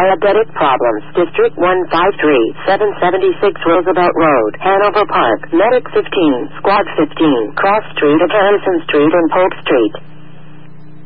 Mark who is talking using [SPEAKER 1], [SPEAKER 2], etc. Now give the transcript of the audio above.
[SPEAKER 1] Diabetic problems. District 153, 776 Roosevelt Road, Hanover Park, Medic 15, Squad 15, Cross Street at Harrison Street and Polk Street.